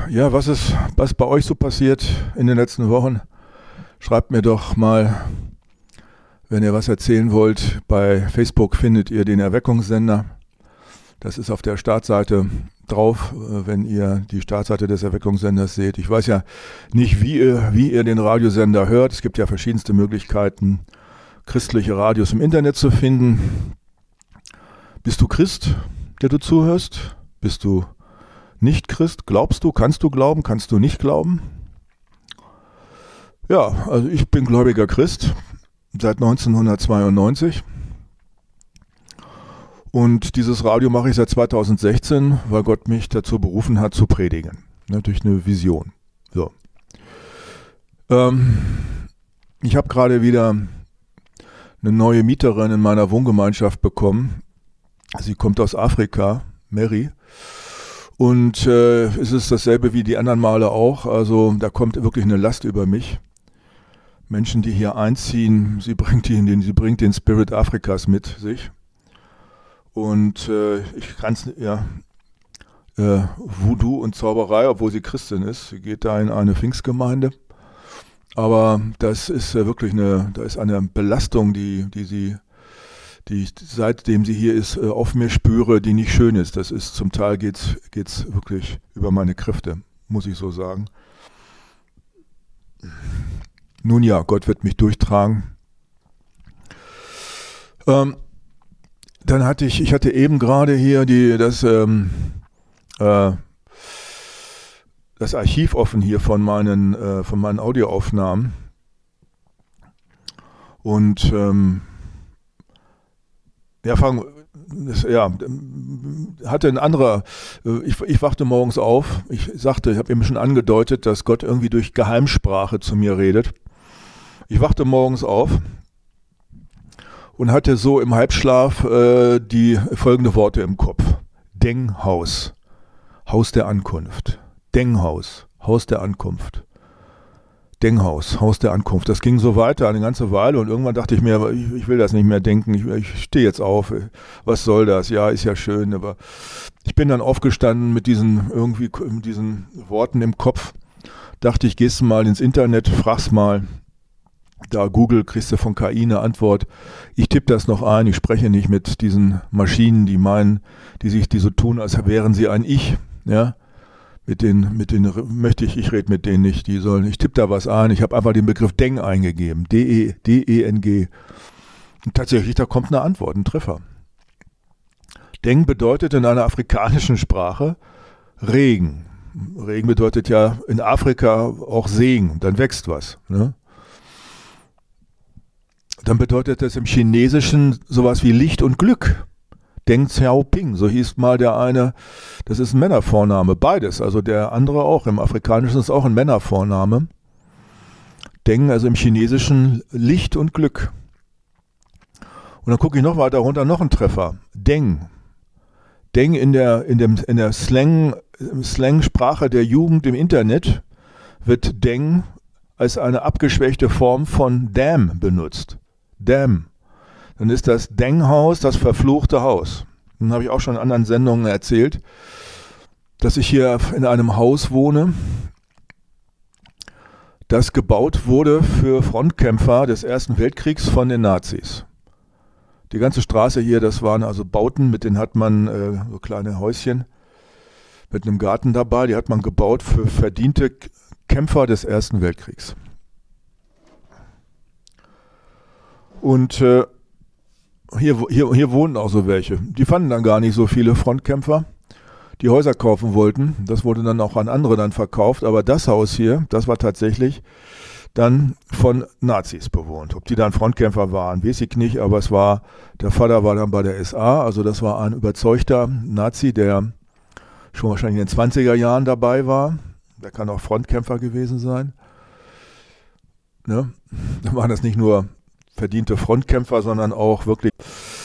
Ja, was bei euch so passiert in den letzten Wochen? Schreibt mir doch mal, wenn ihr was erzählen wollt. Bei Facebook findet ihr den Erweckungssender. Das ist auf der Startseite drauf, wenn ihr die Startseite des Erweckungssenders seht. Ich weiß ja nicht, wie ihr den Radiosender hört. Es gibt ja verschiedenste Möglichkeiten, christliche Radios im Internet zu finden. Bist du Christ, der du zuhörst? Bist du nicht Christ? Glaubst du? Kannst du glauben? Kannst du nicht glauben? Ja, also ich bin gläubiger Christ seit 1992. Und dieses Radio mache ich seit 2016, weil Gott mich dazu berufen hat, zu predigen. Ne, durch eine Vision. So. Ich habe gerade wieder eine neue Mieterin in meiner Wohngemeinschaft bekommen. Sie kommt aus Afrika, Mary. Und es ist dasselbe wie die anderen Male auch. Also da kommt wirklich eine Last über mich. Menschen, die hier einziehen, sie bringt den Spirit Afrikas mit sich. Und ich kann es, ja, Voodoo und Zauberei, obwohl sie Christin ist. Sie geht da in eine Pfingstgemeinde. Aber das ist wirklich eine Belastung, die ich, seitdem sie hier ist, auf mir spüre, die nicht schön ist. Das ist, zum Teil geht's wirklich über meine Kräfte, muss ich so sagen. Nun ja, Gott wird mich durchtragen. Dann hatte ich eben gerade hier das Archiv offen hier von meinen Audioaufnahmen. Und hatte ein anderer, ich wachte morgens auf, ich habe eben schon angedeutet, dass Gott irgendwie durch Geheimsprache zu mir redet. Ich wachte morgens auf und hatte so im Halbschlaf die folgende Worte im Kopf. Denghaus, Haus der Ankunft. Denghaus, Haus der Ankunft. Denghaus, Haus der Ankunft. Das ging so weiter eine ganze Weile und irgendwann dachte ich mir, ich will das nicht mehr denken, ich stehe jetzt auf, was soll das? Ja, ist ja schön, aber ich bin dann aufgestanden mit diesen Worten im Kopf, dachte ich, gehst du mal ins Internet, fragst mal, da Google, kriegst du von KI eine Antwort, ich tippe das noch ein, ich spreche nicht mit diesen Maschinen, die so tun, als wären sie ein Ich, ja. Ich rede mit denen nicht, ich tippe da was ein, ich habe einfach den Begriff Deng eingegeben, D-E-N-G. Und tatsächlich, da kommt eine Antwort, ein Treffer. Deng bedeutet in einer afrikanischen Sprache Regen. Regen bedeutet ja in Afrika auch Segen, dann wächst was. Ne? Dann bedeutet das im Chinesischen sowas wie Licht und Glück. Deng Xiaoping, so hieß mal der eine, das ist ein Männervorname, beides, also der andere auch, im Afrikanischen ist auch ein Männervorname. Deng, also im Chinesischen Licht und Glück. Und dann gucke ich noch weiter runter, noch ein Treffer, Deng. Deng in der Slang-Sprache der Jugend im Internet wird Deng als eine abgeschwächte Form von Damn benutzt. Damn. Dann ist das Denghaus das verfluchte Haus. Dann habe ich auch schon in anderen Sendungen erzählt, dass ich hier in einem Haus wohne, das gebaut wurde für Frontkämpfer des Ersten Weltkriegs von den Nazis. Die ganze Straße hier, das waren also Bauten, mit denen hat man so kleine Häuschen mit einem Garten dabei, die hat man gebaut für verdiente Kämpfer des Ersten Weltkriegs. Und hier wohnen auch so welche. Die fanden dann gar nicht so viele Frontkämpfer, die Häuser kaufen wollten. Das wurde dann auch an andere dann verkauft. Aber das Haus hier, das war tatsächlich dann von Nazis bewohnt. Ob die dann Frontkämpfer waren, weiß ich nicht. Aber der Vater war dann bei der SA. Also das war ein überzeugter Nazi, der schon wahrscheinlich in den 20er Jahren dabei war. Der kann auch Frontkämpfer gewesen sein. Ne? Da waren das nicht nur verdiente Frontkämpfer, sondern auch wirklich